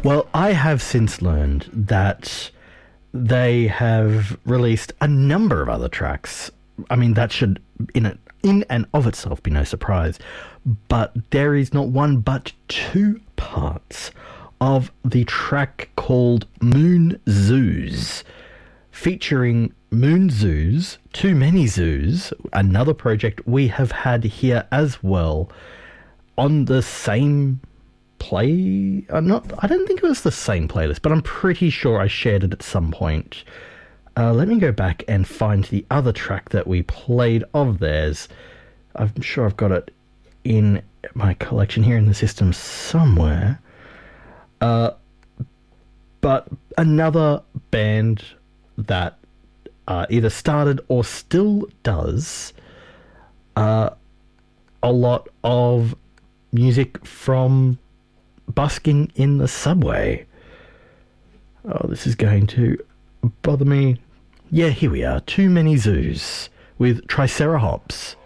Well, I have since learned that they have released a number of other tracks. I mean, that should, in and of itself, be no surprise. But there is not one but two parts of the track called Moon Zoos, featuring Moon Zoos, Too Many Zoos, another project we have had here as well, on the same play. I don't think it was the same playlist, but I'm pretty sure I shared it at some point. Let me go back and find the other track that we played of theirs. I'm sure I've got it in my collection here in the system somewhere. But another band that either started or still does a lot of music from busking in the subway. Oh, this is going to bother me. Yeah, here we are. Too Many Zoos with Triceratops.